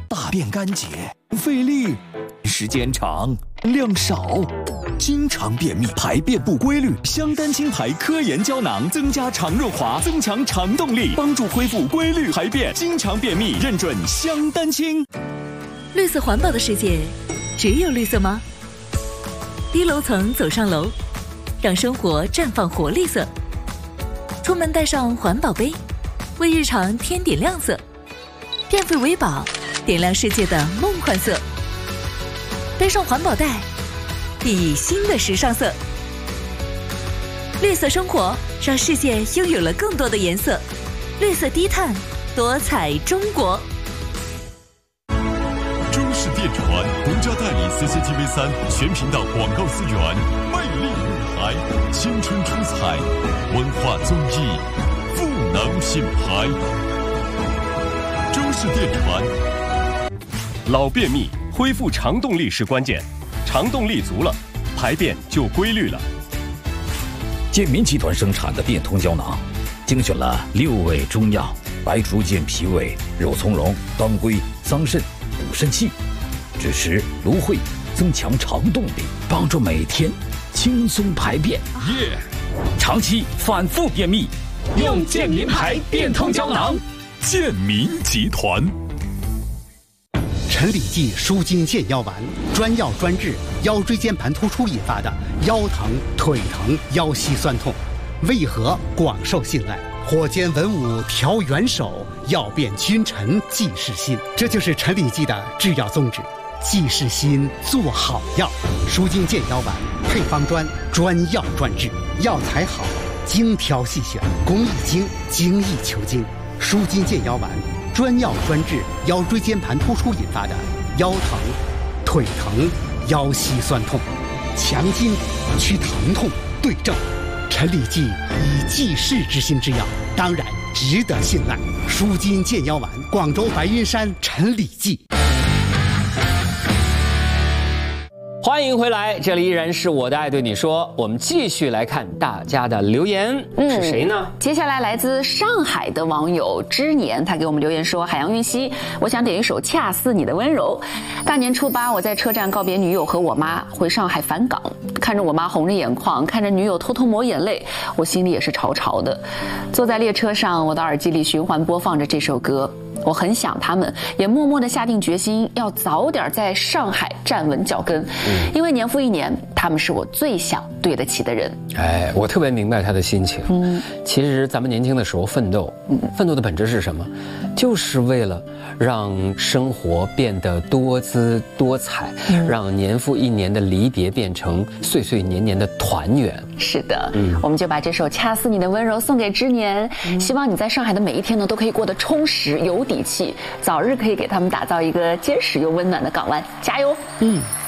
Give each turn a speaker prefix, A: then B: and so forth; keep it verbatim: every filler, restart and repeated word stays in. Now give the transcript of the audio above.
A: 大便干结，费力，时间长，量少，经常便秘，排便不规律。香丹清排科研胶囊增加肠润滑，增强肠动力，帮助恢复规律排便。经常便秘认准香丹清。
B: 绿色环保的世界，只有绿色吗？低楼层走上楼，让生活绽放活力色。出门带上环保杯，为日常添点亮色。电费为宝，点亮世界的梦幻色。背上环保袋，熠熠新的时尚色。绿色生活，让世界拥有了更多的颜色。绿色低碳，多彩中国。
C: 中视电传独家代理 C C T V 三全频道广告资源，魅力舞台，青春出彩，文化综艺，赋能品牌。中视电传。老便秘，恢复肠动力是关键，肠动力足了，排便就规律了。
D: 健民集团生产的变通胶囊，精选了六味中药：白术健脾胃、肉苁蓉、当归、桑葚、补肾气，枳实、芦荟，增强肠动力，帮助每天轻松排便。
C: 耶！
D: 长期反复便秘，用健民牌变通胶囊。
C: 健民集团。
E: 陈李济舒筋健腰丸，专药专治腰椎间盘突出引发的腰疼、腿疼、腰膝酸痛，为何广受信赖？火尖文武调元首，药变君臣济世心。这就是陈李济的制药宗旨，济世心，做好药。舒筋健腰丸配方专，专药专治，药材好，精挑细选，工艺精，精益求精。舒筋健腰丸专药专治腰椎间盘突出引发的腰疼、腿疼、腰膝酸痛，强筋骨，去疼痛，对症。陈李济以济世之心之药，当然值得信赖。舒筋健腰丸，广州白云山陈李济。
F: 欢迎回来，这里依然是我的爱对你说。我们继续来看大家的留言，嗯、是谁呢？
G: 接下来来自上海的网友之年，他给我们留言说：海洋运溪，我想点一首《恰似你的温柔》。大年初八，我在车站告别女友和我妈，回上海返港，看着我妈红着眼眶，看着女友偷偷抹眼泪，我心里也是潮潮的。坐在列车上，我的耳机里循环播放着这首歌。我很想他们，也默默地下定决心要早点在上海站稳脚跟，嗯、因为年复一年，他们是我最想对得起的人。
F: 哎，我特别明白他的心情。嗯，其实咱们年轻的时候奋斗，嗯、奋斗的本质是什么？就是为了让生活变得多姿多彩，嗯、让年复一年的离别变成岁岁年年的团圆。
G: 是的，嗯，我们就把这首《恰似你的温柔》送给之年，嗯、希望你在上海的每一天呢，都可以过得充实有底气，早日可以给他们打造一个坚实又温暖的港湾，加油！嗯。